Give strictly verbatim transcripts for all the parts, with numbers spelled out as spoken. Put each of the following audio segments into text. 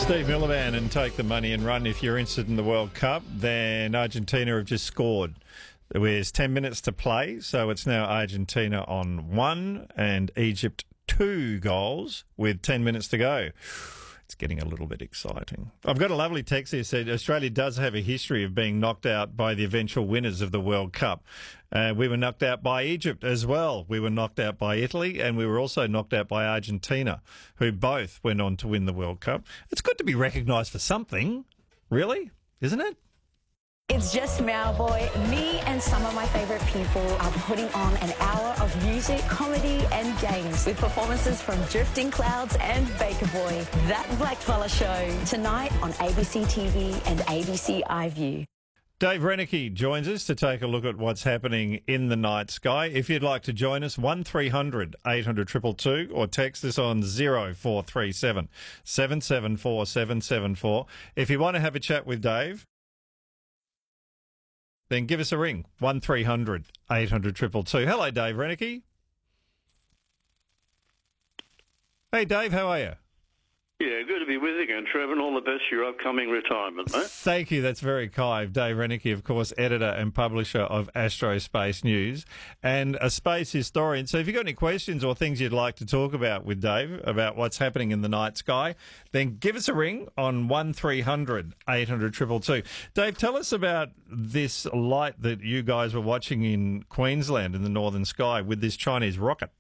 Steve Miliband and Take the Money and Run. If you're interested in the World Cup, then Argentina have just scored. There's ten minutes to play, so it's now Argentina on one and Egypt two goals with ten minutes to go. It's getting a little bit exciting. I've got a lovely text here that said Australia does have a history of being knocked out by the eventual winners of the World Cup. Uh, we were knocked out by Egypt as well. We were knocked out by Italy, and we were also knocked out by Argentina, who both went on to win the World Cup. It's good to be recognised for something, really, isn't it? It's just Mauboy. Me and some of my favourite people are putting on an hour of music, comedy and games with performances from Drifting Clouds and Baker Boy. That Blackfella Show tonight on A B C T V and A B C iView. Dave Reneke joins us to take a look at what's happening in the night sky. If you'd like to join us, one three hundred eight hundred two two two or text us on zero four three seven seven seven four seven seven four. If you want to have a chat with Dave, then give us a ring, one three hundred eight hundred two two two. Hello, Dave Reneke. Hey, Dave, how are you? Yeah, good to be with you again, Trevor, and all the best for your upcoming retirement, mate. Thank you. That's very kind. Dave Reneke, of course, editor and publisher of Astrospace News and a space historian. So if you've got any questions or things you'd like to talk about with Dave about what's happening in the night sky, then give us a ring on one three hundred eight hundred two two two. Dave, tell us about this light that you guys were watching in Queensland in the northern sky with this Chinese rocket.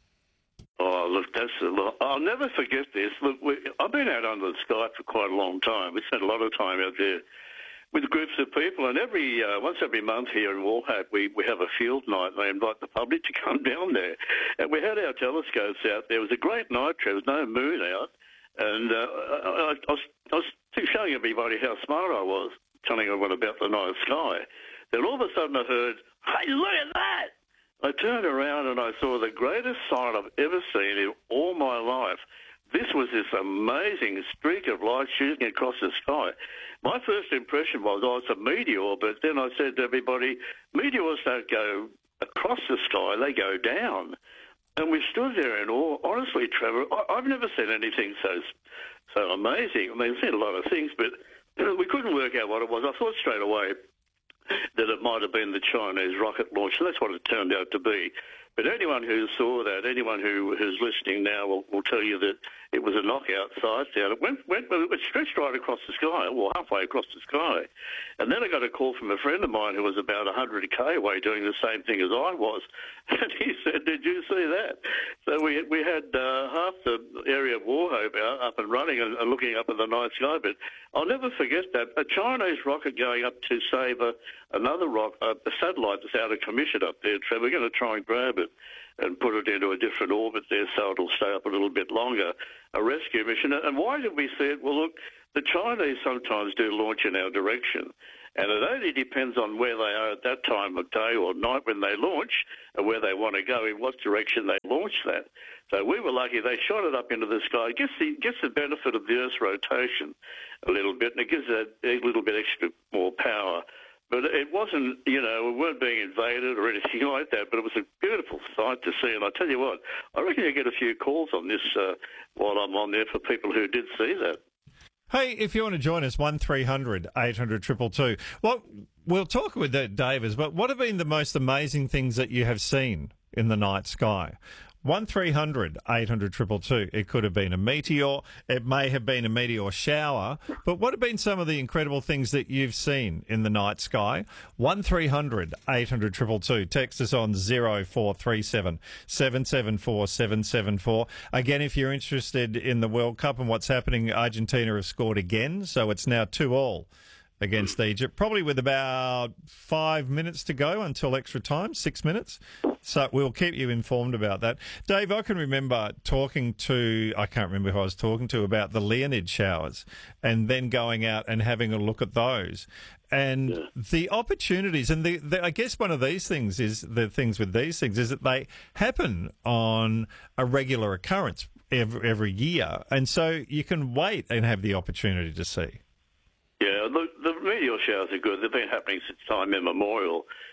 Oh, look, that's look, I'll never forget this. Look, we, I've been out under the sky for quite a long time. We spent a lot of time out there with groups of people, and every uh, once every month here in Walhope, we, we have a field night, and they invite the public to come down there. And we had our telescopes out there. It was a great night, there was no moon out, and uh, I, I, was, I was showing everybody how smart I was, telling everyone about the night sky. Then all of a sudden I heard, hey, look at that! I turned around and I saw the greatest sight I've ever seen in all my life. This was this amazing streak of light shooting across the sky. My first impression was, oh, it's a meteor, but then I said to everybody, meteors don't go across the sky, they go down. And we stood there in awe. Honestly, Trevor, I've never seen anything so so amazing. I mean, I've seen a lot of things, but we couldn't work out what it was. I thought straight away that it might have been the Chinese rocket launch. So that's what it turned out to be. But anyone who saw that, anyone who who's listening now will, will tell you that it was a knockout sight down. It went, went, it stretched right across the sky, well, halfway across the sky. And then I got a call from a friend of mine who was about one hundred K away doing the same thing as I was. And he said, did you see that? So we we had uh, half the area of Warhope out, up and running and, and looking up at the night sky. But I'll never forget that. A Chinese rocket going up to save a, another rock, a, a satellite that's out of commission up there, Trevor. We're going to try and grab it and put it into a different orbit there so it'll stay up a little bit longer, a rescue mission. And why did we see it? Well, look, the Chinese sometimes do launch in our direction, and it only depends on where they are at that time of day or night when they launch and where they want to go, in what direction they launch that. So we were lucky. They shot it up into the sky. It gets the, gets the benefit of the Earth's rotation a little bit, and it gives it a little bit extra more power. But it wasn't, you know, we weren't being invaded or anything like that, but it was a beautiful sight to see. And I tell you what, I reckon you get a few calls on this uh, while I'm on there for people who did see that. Hey, if you want to join us, one three hundred eight hundred two two two. Well, we'll talk with that, Davis, but what have been the most amazing things that you have seen in the night sky? one three hundred eight hundred two two two. It could have been a meteor. It may have been a meteor shower. But what have been some of the incredible things that you've seen in the night sky? one three hundred eight hundred two two two. Text us on zero four three seven seven seven four seven seven four. Again, if you're interested in the World Cup and what's happening, Argentina have scored again. So it's now two all against Egypt, probably with about five minutes to go until extra time, six minutes. So we'll keep you informed about that. Dave, I can remember talking to, I can't remember who I was talking to, about the Leonid showers and then going out and having a look at those. And yeah. the opportunities, and the, the, I guess one of these things is, the things with these things is that they happen on a regular occurrence every, every year. And so you can wait and have the opportunity to see. Yeah, look, the meteor showers are good. They've been happening since time immemorial.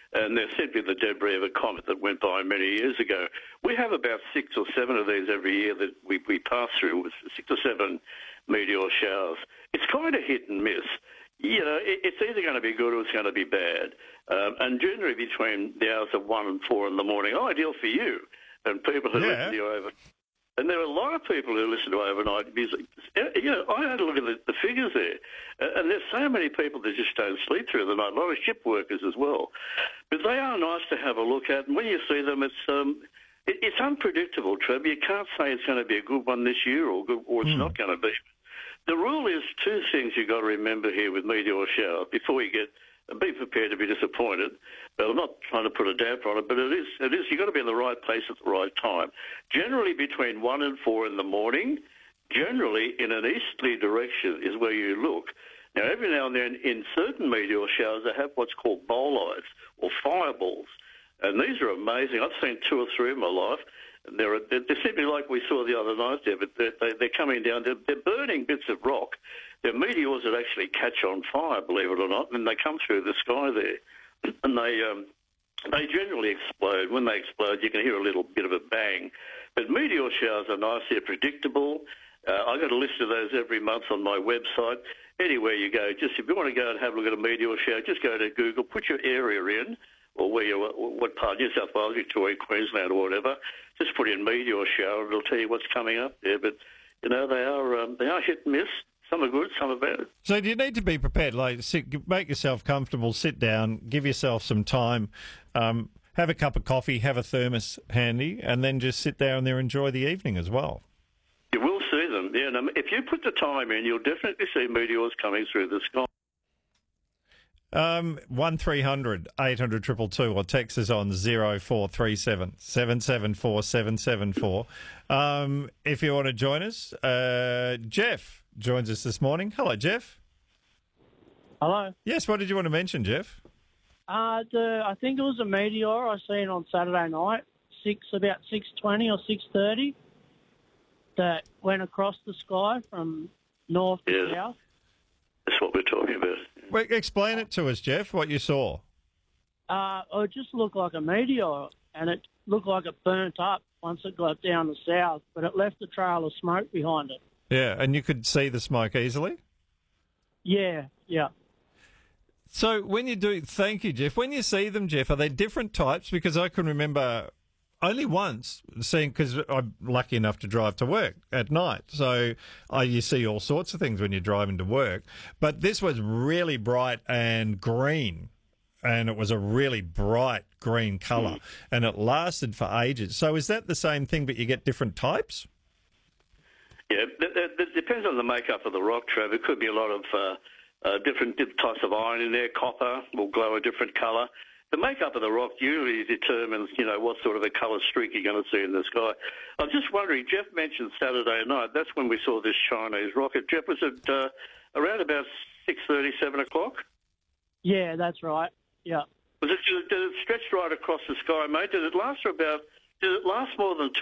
and they're simply the debris of a comet that went by many years ago. We have about six or seven of these every year that we, we pass through, with six or seven meteor showers. It's kind of hit and miss. You know, it, it's either going to be good or it's going to be bad. Um, and generally between the hours of one and four in the morning, ideal for you and people who Yeah. listen to you over. And there are a lot of people who listen to overnight music. You know, I had a look at the, the figures there, uh, and there's so many people that just don't sleep through the night. A lot of ship workers as well, but they are nice to have a look at. And when you see them, it's um, it, it's unpredictable, Trev. You can't say it's going to be a good one this year or good, or it's Mm. not going to be. The rule is two things you've got to remember here with meteor shower before you get. Be prepared to be disappointed. But I'm not trying to put a damper on it, but it is, it is, you've got to be in the right place at the right time. Generally between one and four in the morning, generally in an easterly direction is where you look. Now, every now and then in certain meteor showers, they have what's called bolides or fireballs. And these are amazing. I've seen two or three in my life. And they're, they're, they're simply like we saw the other night there, but they're, they, they're coming down. They're, they're burning bits of rock. They're meteors that actually catch on fire, believe it or not, and they come through the sky there. And they um, they generally explode. When they explode, you can hear a little bit of a bang. But meteor showers are nice. They're predictable. Uh, I've got a list of those every month on my website. Anywhere you go, just if you want to go and have a look at a meteor shower, just go to Google, put your area in, or where you, what part, New South Wales, Victoria, Queensland, or whatever. Just put in meteor shower, and it'll tell you what's coming up there. But you know they are um, they are hit and miss. Some are good, some are bad. So do you need to be prepared? Like, sit, make yourself comfortable, sit down, give yourself some time, um, have a cup of coffee, have a thermos handy, and then just sit down there and enjoy the evening as well. You will see them, yeah. And if you put the time in, you'll definitely see meteors coming through the sky. Um, one three hundred eight hundred two two two or text us on zero four three seven seven seven four seven seven four. Um, if you want to join us, uh, Jeff joins us this morning. Hello, Jeff. Hello. Yes, what did you want to mention, Jeff? Uh, the, I think it was a meteor I seen on Saturday night, six about six twenty or six thirty, that went across the sky from north to Yeah. south. That's what we're talking about. Well, explain it to us, Jeff, what you saw. Uh, it just looked like a meteor, and it looked like it burnt up once it got down the south, but it left a trail of smoke behind it. Yeah, and you could see the smoke easily? Yeah, yeah. So when you do, thank you, Jeff. When you see them, Jeff, are they different types? Because I can remember only once seeing, because I'm lucky enough to drive to work at night. So uh, you see all sorts of things when you're driving to work. But this was really bright and green. And it was a really bright green colour. Mm. And it lasted for ages. So is that the same thing, but you get different types? Yeah, it, it depends on the makeup of the rock, Trev. It could be a lot of uh, uh, different types of iron in there. Copper will glow a different colour. The makeup of the rock usually determines, you know, what sort of a colour streak you're going to see in the sky. I was just wondering, Jeff mentioned Saturday night. That's when we saw this Chinese rocket. Jeff, was it uh, around about six thirty, seven o'clock? Yeah, that's right. Yeah. Was it, did it stretch right across the sky, mate? Did it last for about, did it last more than two